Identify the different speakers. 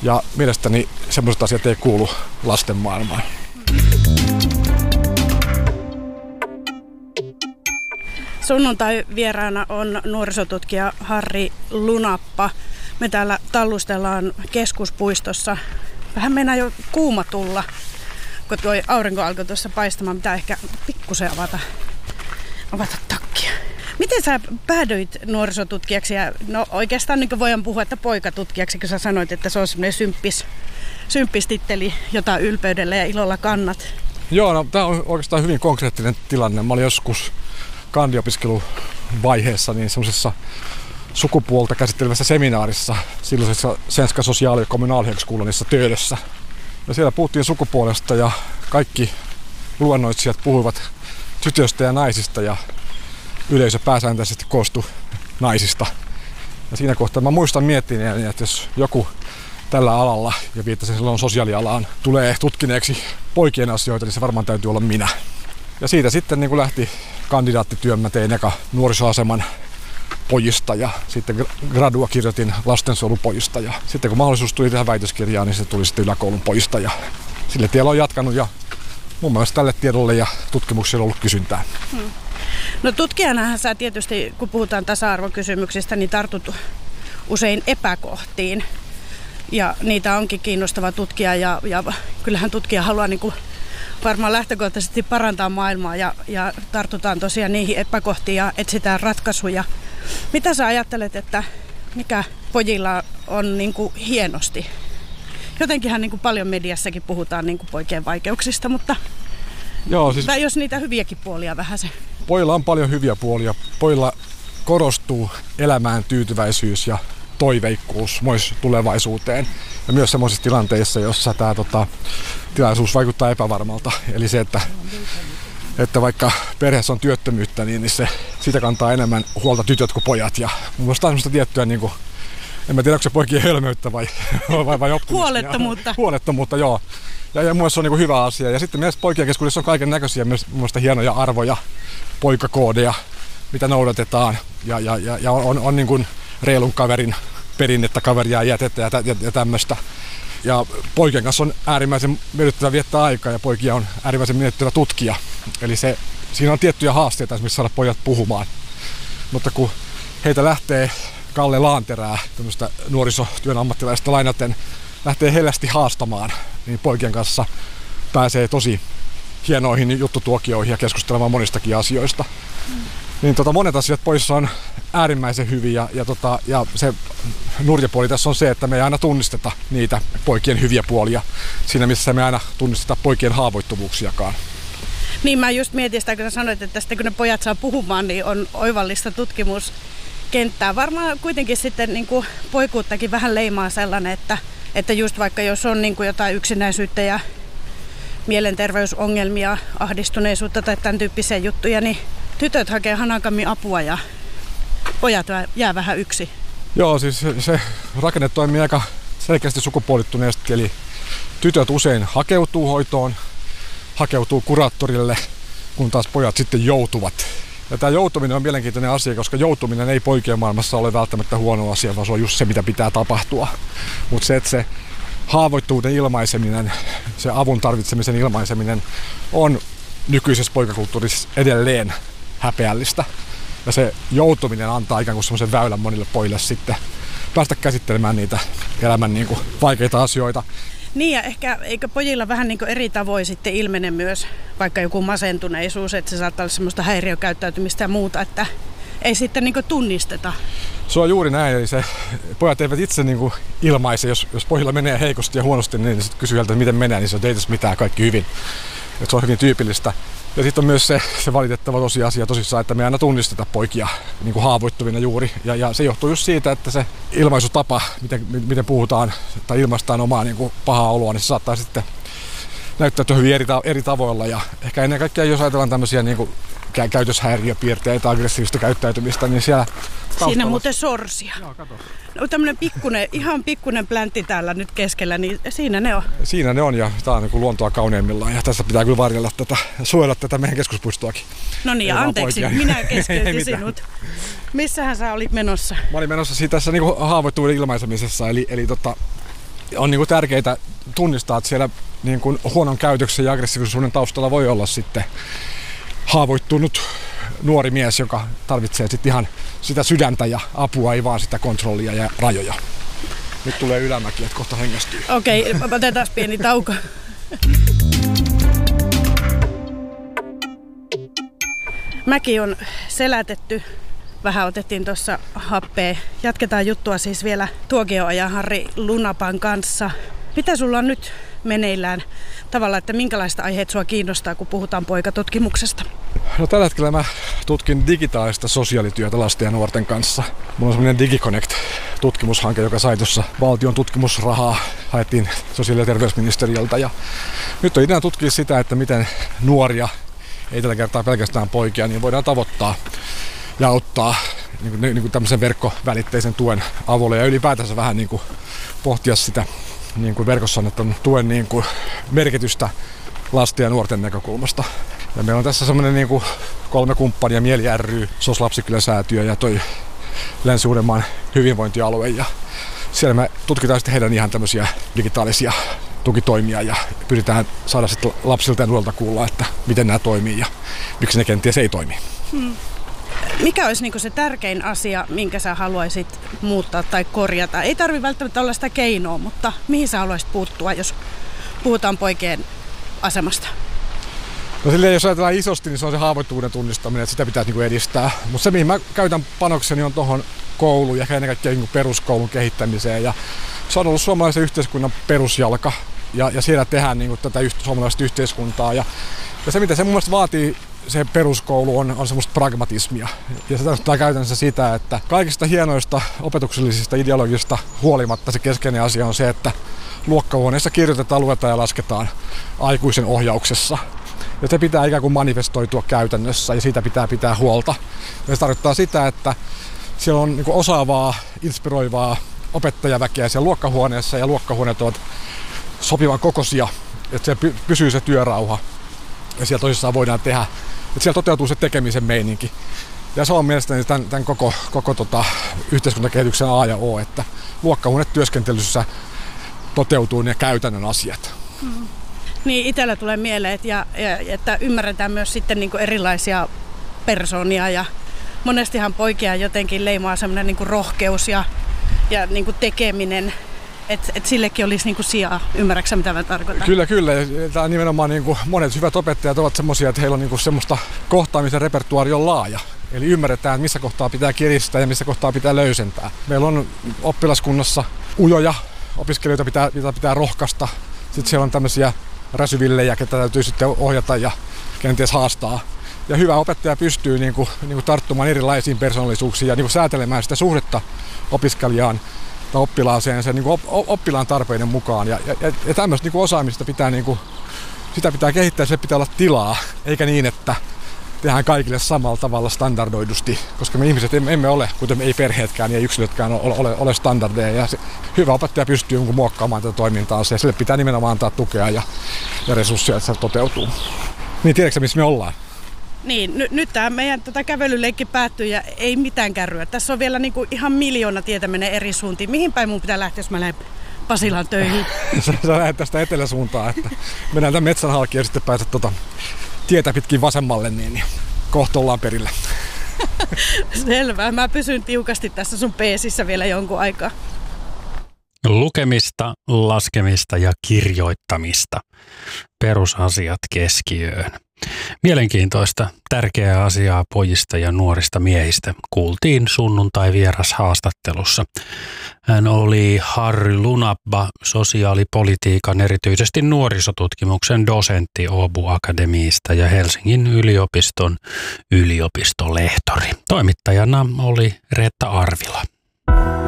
Speaker 1: Ja mielestäni semmoiset asiat ei kuulu lasten maailmaan.
Speaker 2: Sunnuntai vieraana on nuorisotutkija Harri Lunappa. Me täällä tallustellaan Keskuspuistossa. Vähän meinaa jo kuuma tulla, kun tuo aurinko alkoi tuossa paistamaan. Pitää ehkä pikkusen avata takkia. Miten sä päädyit nuorisotutkijaksi? Ja no oikeastaan niin voidaan puhua, että poikatutkijaksi, kun sä sanoit, että se on semmoinen symppis titteli, jota ylpeydellä ja ilolla kannat.
Speaker 1: Joo, no tämä on oikeastaan hyvin konkreettinen tilanne. Mä olin joskus kandiopiskeluvaiheessa niin semmoisessa sukupuolta käsittelevässä seminaarissa silloisessa Svenska social- ja kommunalhögskolanissa Töölössä. Ja siellä puhuttiin sukupuolesta ja kaikki luennoitsijat puhuivat tytöistä ja naisista ja yleisö pääsääntöisesti koostui naisista. Ja siinä kohtaa mä muistan miettineeni, että jos joku tällä alalla, ja viittasin silloin sosiaalialaan, tulee tutkineeksi poikien asioita, niin se varmaan täytyy olla minä. Ja siitä sitten niin kun lähti kandidaattityön, mä tein eka nuorisoaseman pojista ja sitten gradua kirjoitin lastensuojelupojista. Ja sitten kun mahdollisuus tuli tehdä väitöskirjaa, niin se tuli sitten yläkoulun pojista. Ja sille tiellä on jatkanut ja mun mielestä tälle tiedolle ja tutkimukselle on ollut kysyntää.
Speaker 2: No tutkijanahan sä tietysti, kun puhutaan tasa-arvokysymyksistä, niin tartut usein epäkohtiin. Ja niitä onkin kiinnostava tutkia ja kyllähän tutkija haluaa niin kuin varmaan lähtökohtaisesti parantaa maailmaa ja tartutaan tosiaan niihin epäkohtiin ja etsitään ratkaisuja. Mitä sä ajattelet, että mikä pojilla on niin kuin hienosti? Jotenkinhan niin kuin paljon mediassakin puhutaan niin kuin poikien vaikeuksista, mutta joo, siis tai jos niitä hyviäkin puolia vähän se.
Speaker 1: Pojilla on paljon hyviä puolia. Pojilla korostuu elämään tyytyväisyys ja toiveikkuus myös tulevaisuuteen. Ja myös semmoisissa tilanteissa, jossa tämä tilaisuus vaikuttaa epävarmalta. Eli se, että vaikka perheessä on työttömyyttä, niin siitä kantaa enemmän huolta tytöt kuin pojat. Ja mun mielestä on semmoista tiettyä, niin kuin, en mä tiedä, onko se poikien hölmöyttä vai optimismia. Huolettomuutta, joo. Ja mun mielestä se on niin kuin hyvä asia. Ja sitten myös poikien keskuudessa on kaiken näköisiä myös mun mielestä hienoja arvoja, poikakoodeja, mitä noudatetaan. Ja on niin kuin reilun kaverin perinnettä, kaveria jätettä ja tämmöistä. Ja poikien kanssa on äärimmäisen miellyttävä viettää aikaa ja poikia on äärimmäisen miellyttävä tutkia. Eli siinä on tiettyjä haasteita esimerkiksi saada pojat puhumaan. Mutta kun heitä lähtee Kalle Laanterää, tämmöistä nuorisotyön ammattilaista lainaten, lähtee hellästi haastamaan, niin poikien kanssa pääsee tosi hienoihin juttutuokioihin ja keskustelemaan monistakin asioista. Niin monet asiat poissa on äärimmäisen hyviä ja se nurjapuoli tässä on se, että me ei aina tunnisteta niitä poikien hyviä puolia siinä, missä me aina tunnisteta poikien haavoittuvuuksiakaan.
Speaker 2: Niin mä just mietin sitä, kun sanoit, että sitten kun ne pojat saa puhumaan, niin on oivallista tutkimuskenttää. Varmaan kuitenkin sitten niin kuin poikuuttakin vähän leimaa sellainen, että just vaikka jos on niin kuin jotain yksinäisyyttä ja mielenterveysongelmia, ahdistuneisuutta tai tämän tyyppisiä juttuja, niin tytöt hakee hanakammin apua ja pojat jää vähän yksin.
Speaker 1: Joo, siis se rakenne toimii aika selkeästi sukupuolittuneesti, eli tytöt usein hakeutuu hoitoon, hakeutuu kuraattorille, kun taas pojat sitten joutuvat. Ja tämä joutuminen on mielenkiintoinen asia, koska joutuminen ei poikien maailmassa ole välttämättä huono asia, vaan se on just se, mitä pitää tapahtua. Mutta se haavoittuvuuden ilmaiseminen, se avun tarvitsemisen ilmaiseminen on nykyisessä poikakulttuurissa edelleen häpeällistä. Ja se joutuminen antaa ikään kuin semmoisen väylän monille pojille sitten päästä käsittelemään niitä elämän niin kuin vaikeita asioita.
Speaker 2: Niin ja ehkä eikö pojilla vähän niin kuin eri tavoin sitten ilmene myös vaikka joku masentuneisuus, että se saattaa olla semmoista häiriökäyttäytymistä ja muuta, että ei sitten niin kuin tunnisteta.
Speaker 1: Se on juuri näin, eli pojat eivät itse niin kuin ilmaise, jos pojilla menee heikosti ja huonosti, niin sitten kysyy heiltä, että miten menee, niin se ei tässä mitään, kaikki hyvin. Että se on hyvin tyypillistä. Ja sitten on myös se valitettava tosiasia tosissaan, että me ei aina tunnisteta poikia niin kuin haavoittuvina juuri. Ja se johtuu just siitä, että se ilmaisutapa, miten puhutaan tai ilmaistaan omaa niin kuin pahaa oloa, niin se saattaa sitten näyttäytyä hyvin eri tavoilla. Ja ehkä ennen kaikkea, jos ajatellaan tämmöisiä niin kuin käytöshäiriöpiirteitä, aggressiivista käyttäytymistä, niin siellä taustalla...
Speaker 2: Siinä muuten sorsia.
Speaker 1: Joo, kato.
Speaker 2: No tämmönen ihan pikkunen pläntti täällä nyt keskellä, niin siinä ne on.
Speaker 1: Siinä ne on ja tää on niin kuin luontoa kauneimmillaan ja tässä pitää kyllä varjella suojella tätä meidän keskuspuistoakin.
Speaker 2: No niin, anteeksi, minä keskeytin sinut. Missähän sä olit menossa?
Speaker 1: Mä olin menossa tässä niin kuin haavoittuvuuden ilmaisemisessa, eli on niin kuin tärkeää tunnistaa, että siellä niin kuin huonon käytöksen ja aggressiivisuuden taustalla voi olla sitten haavoittunut nuori mies, joka tarvitsee sitten ihan sitä sydäntä ja apua, ei vaan sitä kontrollia ja rajoja. Nyt tulee ylämäki, että kohta hengästyy.
Speaker 2: Okei, otetaan pieni tauko. Mäki on selätetty. Vähän otettiin tuossa happea. Jatketaan juttua siis vielä tuokioajan Harri Lunapan kanssa. Mitä sulla on nyt meneillään tavalla, että minkälaista aiheet sua kiinnostaa, kun puhutaan poikatutkimuksesta?
Speaker 1: No tällä hetkellä mä tutkin digitaalista sosiaalityötä lasten ja nuorten kanssa. Mulla on semmoinen DigiConnect-tutkimushanke, joka sai tuossa valtion tutkimusrahaa. Haettiin sosiaali- ja terveysministeriöltä. Ja nyt on idea tutkia sitä, että miten nuoria, ei tällä kertaa pelkästään poikia, niin voidaan tavoittaa ja auttaa niin kuin tämmöisen verkkovälitteisen tuen avulla. Ja ylipäätänsä vähän niin kuin pohtia sitä niin kuin verkossa annetun tuen niin kuin merkitystä lasten ja nuorten näkökulmasta. Ja meillä on tässä semmoinen niin kuin 3 kumppania, Mieli ry, SOS Lapsikylä-säätiö ja toi Länsi-Uudenmaan hyvinvointialue. Ja siellä me tutkitaan sitten heidän ihan tämmöisiä digitaalisia tukitoimia ja pyritään saada sitten lapsilta ja nuorilta kuulla, että miten nämä toimii ja miksi ne kenties ei toimi.
Speaker 2: Mikä olisi niinku se tärkein asia, minkä sä haluaisit muuttaa tai korjata? Ei tarvitse välttämättä olla sitä keinoa, mutta mihin sä haluaisit puuttua, jos puhutaan poikien asemasta?
Speaker 1: No silleen, jos ajatellaan isosti, niin se on se haavoittuvuuden tunnistaminen, että sitä pitää niinku edistää. Mutta se, mihin mä käytän panokseni, on tuohon kouluun ja ennen kaikkea niinku peruskoulun kehittämiseen. Ja se on ollut suomalaisen yhteiskunnan perusjalka ja siellä tehdään niinku tätä suomalaista yhteiskuntaa. Ja se, mitä se mun mielestä vaatii, se peruskoulu on semmoista pragmatismia. Ja se tarkoittaa käytännössä sitä, että kaikista hienoista opetuksellisista ideologista huolimatta se keskeinen asia on se, että luokkahuoneessa kirjoitetaan, luetaan ja lasketaan aikuisen ohjauksessa. Ja se pitää ikään kuin manifestoitua käytännössä ja siitä pitää pitää huolta. Ja se tarkoittaa sitä, että siellä on niin kuin osaavaa, inspiroivaa opettajaväkeä siellä luokkahuoneessa ja luokkahuoneet ovat sopivan kokoisia, että siellä pysyy se työrauha. Ja siellä tosissaan voidaan tehdä, että siellä toteutuu se tekemisen meininki. Ja se on mielestäni tämän koko yhteiskuntakehityksen A ja O, että luokkahuonetyöskentelyssä toteutuu ne käytännön asiat.
Speaker 2: Niin, itsellä tulee mieleen, että ymmärretään myös sitten niin kuin erilaisia persoonia ja monestihan poikia jotenkin leimaa semmoinen niin kuin rohkeus ja niin kuin tekeminen. Että sillekin olisi niinku sijaa. Ymmärrätkö mitä mä tarkoitan?
Speaker 1: Kyllä. Tämä nimenomaan niinku monet hyvät opettajat ovat semmoisia, että heillä on niinku semmoista kohtaamisen repertuaari on laaja. Eli ymmärretään, missä kohtaa pitää kiristää ja missä kohtaa pitää löysentää. Meillä on oppilaskunnassa ujoja opiskelijoita, pitää rohkaista. Sitten siellä on tämmöisiä räsyvillejä, ketä täytyy sitten ohjata ja kenties haastaa. Ja hyvä opettaja pystyy niinku tarttumaan erilaisiin persoonallisuuksiin ja niinku säätelemään sitä suhdetta opiskelijaan tai oppilaaseen sen niin oppilaan tarpeiden mukaan. Ja tämmöistä niin osaamista pitää, sitä pitää kehittää, se pitää olla tilaa, eikä niin, että tehdään kaikille samalla tavalla standardoidusti, koska me ihmiset emme ole, kuten ei perheetkään ja yksilötkään ole standardeja. Ja se, hyvä opettaja pystyy muokkaamaan tätä toimintaansa ja sille pitää nimenomaan antaa tukea ja resursseja, että se toteutuu. Niin tiedätkö missä me ollaan?
Speaker 2: Niin, nyt tämä meidän kävelyleikki päättyy ja ei mitään kärryä. Tässä on vielä niinku ihan miljoona tietä menee eri suuntiin. Mihin päin mun pitää lähteä, jos mä lähden Pasilaan töihin?
Speaker 1: Sä lähdet tästä eteläsuuntaan, että mennään tämän metsän halki ja sitten pääset tietä pitkin vasemmalle, niin kohta ollaan perillä.
Speaker 2: Selvä. Mä pysyn tiukasti tässä sun peesissä vielä jonkun aikaa.
Speaker 3: Lukemista, laskemista ja kirjoittamista. Perusasiat keskiöön. Mielenkiintoista, tärkeää asiaa pojista ja nuorista miehistä kuultiin sunnuntai-vierashaastattelussa. Hän oli Harri Lunappa, sosiaalipolitiikan erityisesti nuorisotutkimuksen dosentti Åbo Akademiista ja Helsingin yliopiston yliopistolehtori. Toimittajana oli Reetta Arvila.